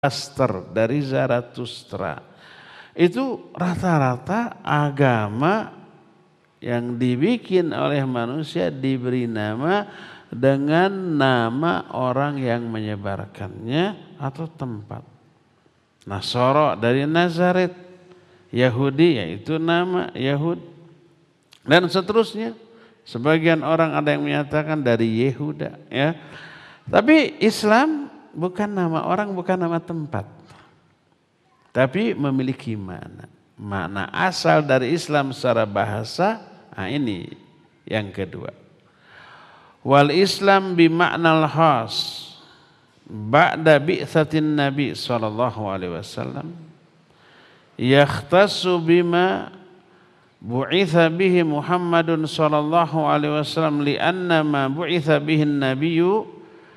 dari Zarathustra. Itu rata-rata agama yang dibikin oleh manusia diberi nama dengan nama orang yang menyebarkannya atau tempat. Nasara dari Nazaret, Yahudi yaitu nama Yahud, dan seterusnya. Sebagian orang ada yang menyatakan dari Yehuda, ya. Tapi Islam bukan nama orang, bukan nama tempat, tapi memiliki makna. Makna asal dari Islam secara bahasa, ini yang kedua. Wal Islam bimaknal khas ba'da bi'tsatin Nabi sallallahu alaihi wasallam yakhtassu bima bu'itha bihi Muhammadun sallallahu alaihi wasallam li'anna ma bu'itha bihi an-nabiyyu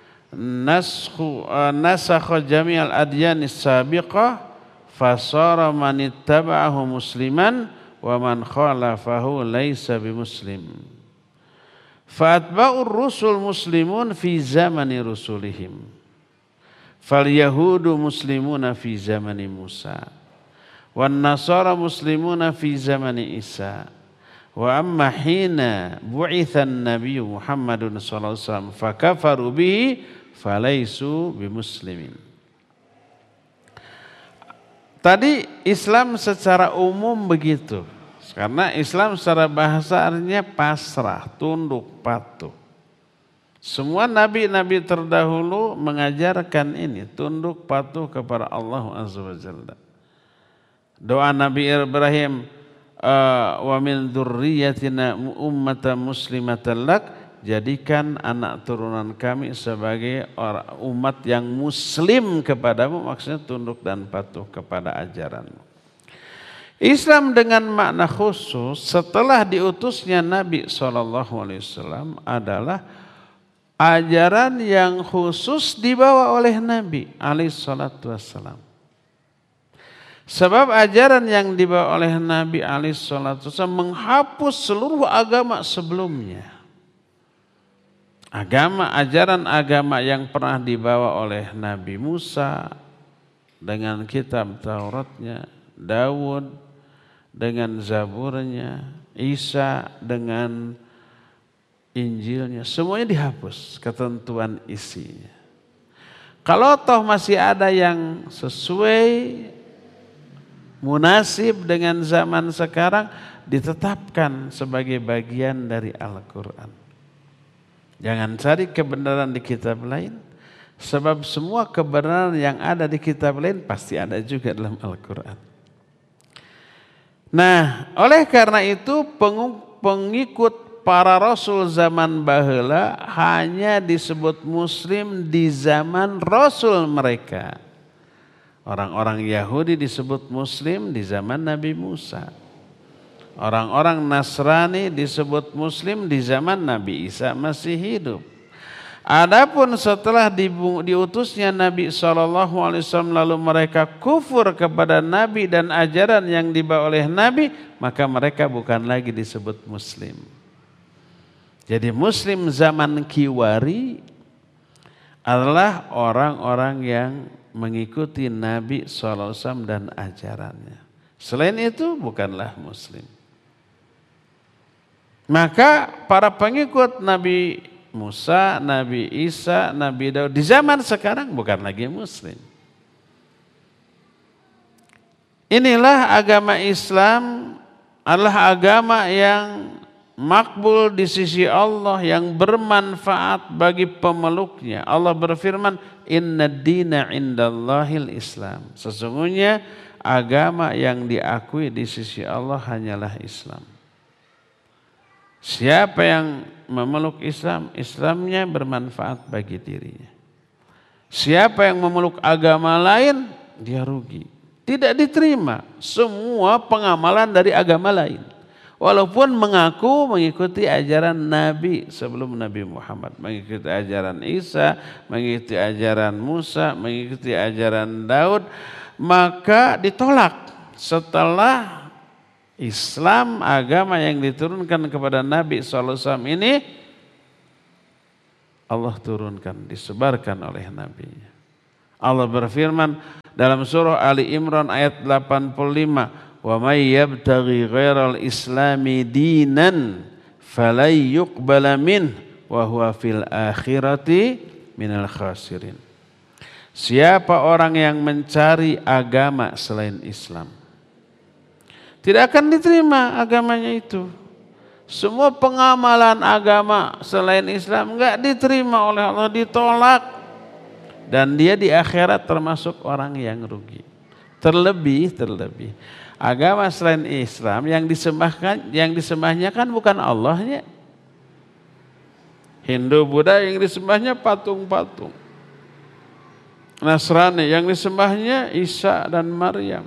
nasakha jami'al adyanis sabiqah fasara man ittaba'ahu musliman wa man khalafahu laysa bimuslim. Fa'atba'ur rusul muslimun fi zamani rusulihim. Fal yahudu muslimuna fi zamani Musa. Wan nasara muslimuna fi zamani Isa. Wa amma hina bu'itha an-nabiyyu Muhammadun sallallahu alaihi wasallam fakafaru bihi falaisu bimuslimin. Tadi Islam secara umum begitu. Karena Islam secara bahasa artinya pasrah, tunduk, patuh. Semua nabi-nabi terdahulu mengajarkan ini, tunduk patuh kepada Allah Azza wa Jalla. Doa Nabi Ibrahim, wa min dzurriyyatina ummatan muslimatan lak, jadikan anak turunan kami sebagai umat yang muslim kepadamu, maksudnya tunduk dan patuh kepada ajaranmu. Islam dengan makna khusus setelah diutusnya Nabi SAW adalah ajaran yang khusus dibawa oleh Nabi SAW. Sebab ajaran yang dibawa oleh Nabi SAW menghapus seluruh agama sebelumnya. Ajaran agama yang pernah dibawa oleh Nabi Musa dengan kitab Tauratnya, Daud dengan Zaburnya, Isa dengan Injilnya, semuanya dihapus ketentuan isinya. Kalau toh masih ada yang sesuai munasib dengan zaman sekarang, ditetapkan sebagai bagian dari Al-Quran. Jangan cari kebenaran di kitab lain, sebab semua kebenaran yang ada di kitab lain pasti ada juga dalam Al-Quran. Nah, oleh karena itu pengikut para rasul zaman baheula hanya disebut muslim di zaman rasul mereka. Orang-orang Yahudi disebut muslim di zaman Nabi Musa. Orang-orang Nasrani disebut muslim di zaman Nabi Isa masih hidup. Adapun setelah diutusnya Nabi SAW lalu mereka kufur kepada Nabi dan ajaran yang dibawa oleh Nabi, maka mereka bukan lagi disebut muslim. Jadi muslim zaman Kiwari adalah orang-orang yang mengikuti Nabi SAW dan ajarannya. Selain itu bukanlah muslim. Maka para pengikut Nabi Musa, Nabi Isa, Nabi Daud di zaman sekarang bukan lagi muslim. Inilah agama Islam adalah agama yang makbul di sisi Allah, yang bermanfaat bagi pemeluknya. Allah berfirman, "Inna dina indallahil Islam." Sesungguhnya agama yang diakui di sisi Allah hanyalah Islam. Siapa yang memeluk Islam, Islamnya bermanfaat bagi dirinya. Siapa yang memeluk agama lain, dia rugi. Tidak diterima semua pengamalan dari agama lain. Walaupun mengaku mengikuti ajaran Nabi sebelum Nabi Muhammad. Mengikuti ajaran Isa, mengikuti ajaran Musa, mengikuti ajaran Daud. Maka ditolak setelah Islam, agama yang diturunkan kepada Nabi SAW ini, Allah turunkan, disebarkan oleh Nabi. Allah berfirman dalam surah Ali Imran ayat 85, "Wa may yabtaghi ghairal islami dinan falay yuqbala min wa huwa fil akhirati minal khasirin." Siapa orang yang mencari agama selain Islam, tidak akan diterima agamanya itu. Semua pengamalan agama selain Islam enggak diterima oleh Allah, ditolak. Dan dia di akhirat termasuk orang yang rugi. Terlebih agama selain Islam yang disembahnya kan bukan Allahnya. Hindu, Buddha yang disembahnya patung-patung. Nasrani yang disembahnya Isa dan Maryam.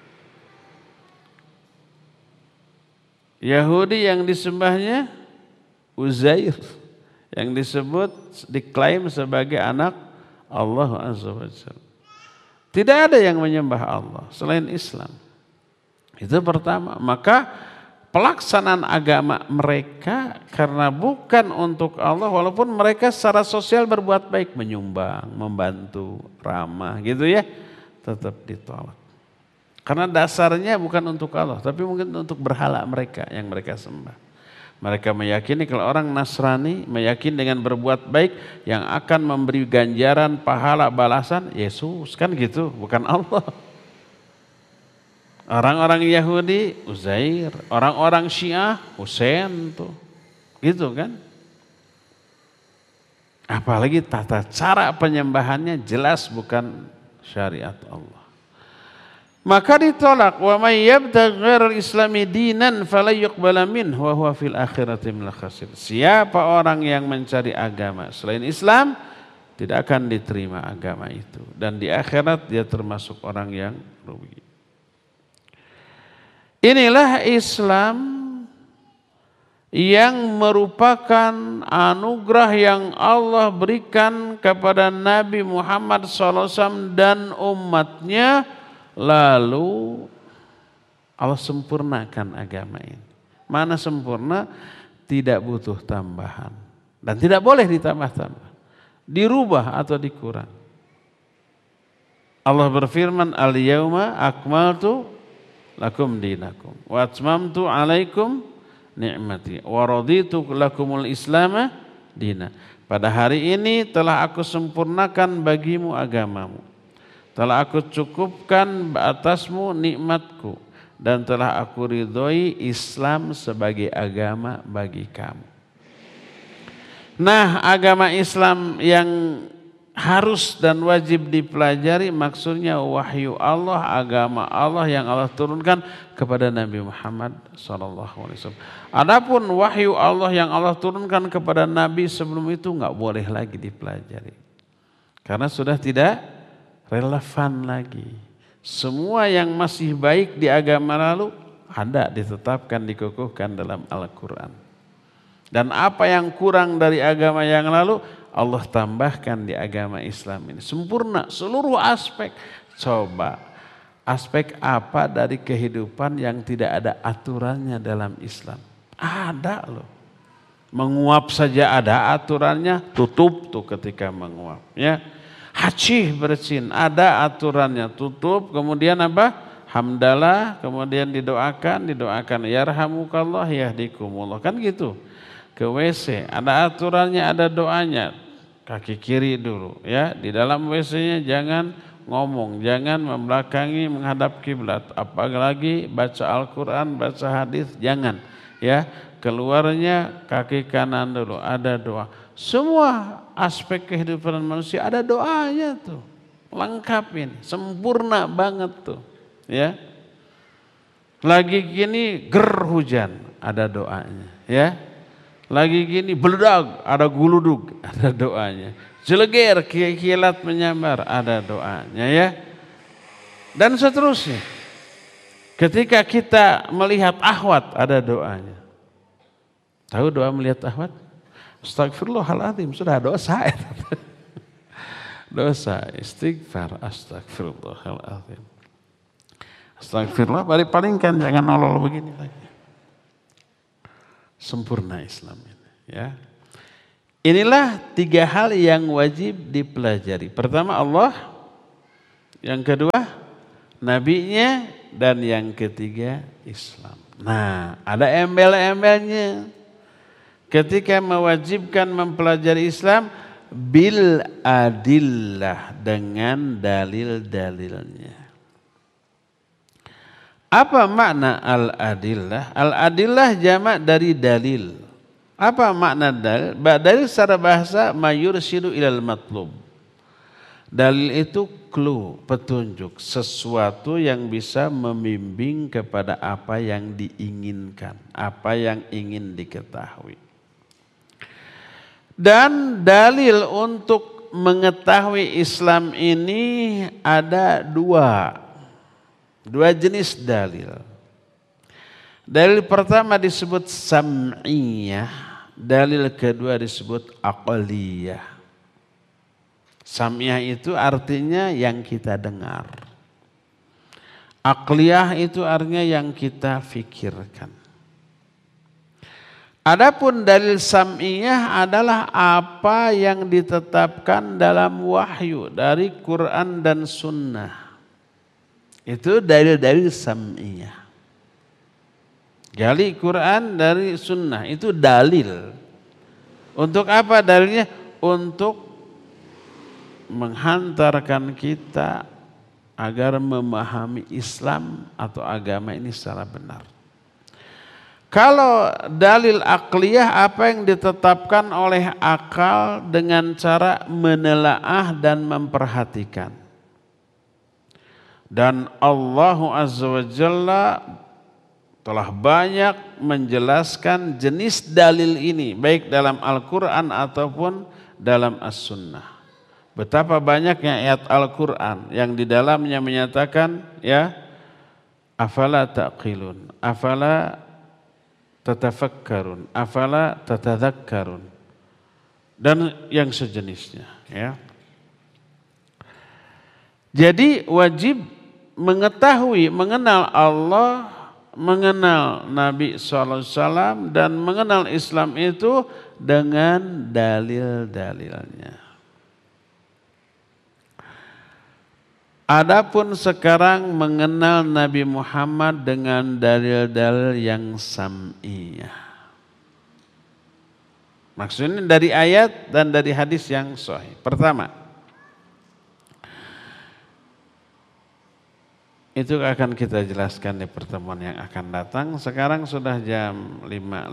Yahudi yang disembahnya Uzair, yang diklaim sebagai anak Allah Azza wa Jalla. Tidak ada yang menyembah Allah selain Islam. Itu pertama. Maka pelaksanaan agama mereka karena bukan untuk Allah, walaupun mereka secara sosial berbuat baik, menyumbang, membantu, ramah gitu ya, tetap ditolak. Karena dasarnya bukan untuk Allah, tapi mungkin untuk berhala mereka yang mereka sembah. Mereka meyakini kalau orang Nasrani meyakini dengan berbuat baik yang akan memberi ganjaran, pahala, balasan Yesus, kan gitu, bukan Allah. Orang-orang Yahudi Uzair, orang-orang Syiah Husain tuh. Gitu kan? Apalagi tata cara penyembahannya jelas bukan syariat Allah. Maka ditolak, wa may yabtaghi ghairal islami dinan fala yuqbala minhu wa huwa fil akhirati minal khasirin. Siapa orang yang mencari agama selain Islam, tidak akan diterima agama itu, dan di akhirat dia termasuk orang yang rugi. Inilah Islam yang merupakan anugerah yang Allah berikan kepada Nabi Muhammad SAW dan umatnya. Lalu Allah sempurnakan agama ini. Mana sempurna? Tidak butuh tambahan. Dan tidak boleh ditambah-tambah, dirubah atau dikurang. Allah berfirman, "Al-yauma akmaltu lakum dinakum wa atmamtu alaikum ni'mati wa raditu lakumul islama dina." Pada hari ini telah aku sempurnakan bagimu agamamu, telah aku cukupkan atasmu nikmatku, dan telah aku ridhoi Islam sebagai agama bagi kamu. Nah, agama Islam yang harus dan wajib dipelajari maksudnya wahyu Allah, agama Allah yang Allah turunkan kepada Nabi Muhammad SAW. Adapun wahyu Allah yang Allah turunkan kepada Nabi sebelum itu enggak boleh lagi dipelajari, karena sudah tidak relevan lagi. Semua yang masih baik di agama lalu ada ditetapkan, dikukuhkan dalam Al-Quran. Dan apa yang kurang dari agama yang lalu Allah tambahkan di agama Islam ini. Sempurna seluruh aspek. Coba aspek apa dari kehidupan yang tidak ada aturannya dalam Islam? Ada loh. Menguap saja ada aturannya, tutup tuh ketika menguap ya. Haji bersin ada aturannya, tutup, kemudian apa? Hamdalah, kemudian didoakan yarhamukallah yahdikumullah, kan gitu. Ke WC ada aturannya, ada doanya. Kaki kiri dulu ya, di dalam WC-nya jangan ngomong, jangan membelakangi menghadap kiblat, apalagi baca Al-Qur'an, baca hadis jangan ya. Keluarnya kaki kanan dulu, ada doa. Semua aspek kehidupan manusia ada doanya tuh, lengkapin, sempurna banget tuh ya. Lagi gini hujan ada doanya ya. Lagi gini beledag ada guludug ada doanya. Jeleger kilat menyambar ada doanya ya. Dan seterusnya. Ketika kita melihat ahwat ada doanya. Tahu doa melihat ahwat? Astagfirullahaladzim, sudah dosa. Dosa, istighfar, astagfirullahaladzim. Astagfirullah, palingkan jangan nolol begini lagi. Sempurna Islam ini ya. Inilah 3 hal yang wajib dipelajari. Pertama, Allah Yang kedua nabinya, dan yang ketiga Islam. Nah, ada embel-embelnya. Ketika mewajibkan mempelajari Islam, bil adillah, dengan dalil-dalilnya. Apa makna al-adillah? Al-adillah jamak dari dalil. Apa makna dalil? Dalil secara bahasa mayursyidu ilal matlub. Dalil itu clue, petunjuk, sesuatu yang bisa membimbing kepada apa yang diinginkan, apa yang ingin diketahui. Dan dalil untuk mengetahui Islam ini ada dua jenis dalil. Dalil pertama disebut sam'iyah, dalil kedua disebut aqliyah. Sam'iyah itu artinya yang kita dengar. Aqliyah itu artinya yang kita fikirkan. Adapun dalil sam'iyah adalah apa yang ditetapkan dalam wahyu dari Quran dan Sunnah. Itu dalil-dalil sam'iyah. Dari Quran, dari Sunnah, itu dalil. Untuk apa dalilnya? Untuk menghantarkan kita agar memahami Islam atau agama ini secara benar. Kalau dalil akliyah, apa yang ditetapkan oleh akal dengan cara menelaah dan memperhatikan. Dan Allah Azza wa Jalla telah banyak menjelaskan jenis dalil ini, baik dalam Al-Quran ataupun dalam As-Sunnah. Betapa banyaknya ayat Al-Quran yang di dalamnya menyatakan, ya, afala taqilun, afala tatafakkarun, afala tatadzakkarun, dan yang sejenisnya, ya. Jadi wajib mengetahui, mengenal Allah, mengenal Nabi SAW, dan mengenal Islam itu dengan dalil-dalilnya. Adapun sekarang mengenal Nabi Muhammad dengan dalil-dalil yang sam'iyah. Maksudnya dari ayat dan dari hadis yang sahih. Pertama, itu akan kita jelaskan di pertemuan yang akan datang. Sekarang sudah jam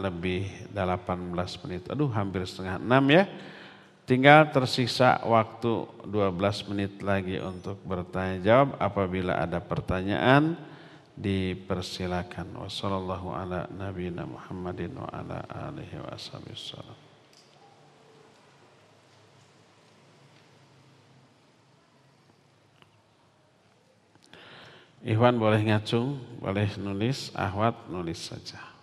5:18. Aduh, hampir setengah 6 ya. Tinggal tersisa waktu 12 menit lagi untuk bertanya jawab. Apabila ada pertanyaan, dipersilakan. Wassallallahu ala nabiyina Muhammadin wa ala alihi wa sallam. Ikhwan boleh ngacung, boleh nulis, Ahwat nulis saja.